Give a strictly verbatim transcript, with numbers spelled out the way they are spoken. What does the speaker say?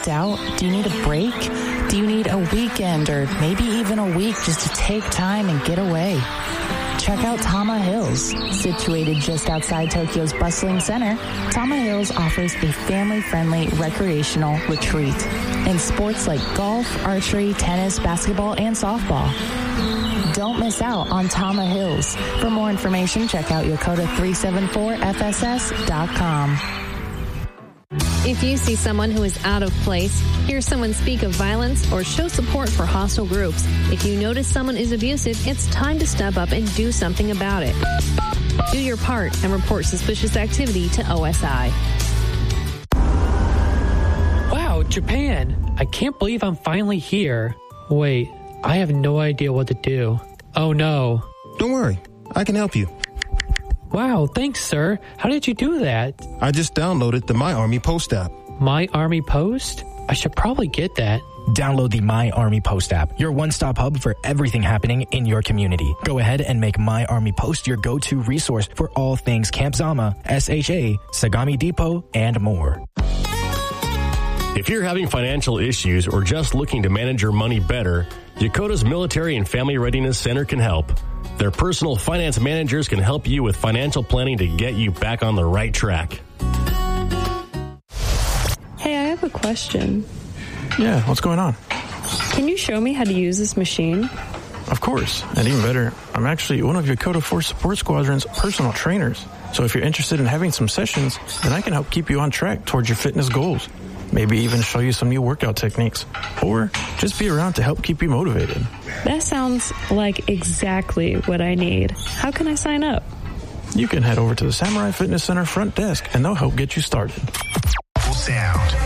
burnt out? Do you need a break? Do you need a weekend or maybe even a week just to take time and get away? Check out Tama Hills. Situated just outside Tokyo's bustling center, Tama Hills offers a family-friendly recreational retreat in sports like golf, archery, tennis, basketball, and softball. Don't miss out on Tama Hills. For more information, check out Yokota three seven four F S S dot com. If you see someone who is out of place, hear someone speak of violence, or show support for hostile groups, if you notice someone is abusive, it's time to step up and do something about it. Do your part and report suspicious activity to O S I. Wow, Japan! I can't believe I'm finally here. Wait, I have no idea what to do. Oh no. Don't worry, I can help you. Wow, thanks, sir. How did you do that? I just downloaded the My Army Post app. My Army Post? I should probably get that. Download the My Army Post app, your one-stop hub for everything happening in your community. Go ahead and make My Army Post your go-to resource for all things Camp Zama, S H A, Sagami Depot, and more. If you're having financial issues or just looking to manage your money better, Yokota's Military and Family Readiness Center can help. Their personal finance managers can help you with financial planning to get you back on the right track. Hey, I have a question. Yeah, what's going on? Can you show me how to use this machine? Of course, and even better, I'm actually one of Yokota Force Support Squadron's personal trainers. So if you're interested in having some sessions, then I can help keep you on track towards your fitness goals. Maybe even show you some new workout techniques. Or just be around to help keep you motivated. That sounds like exactly what I need. How can I sign up? You can head over to the Samurai Fitness Center front desk and they'll help get you started. Sound.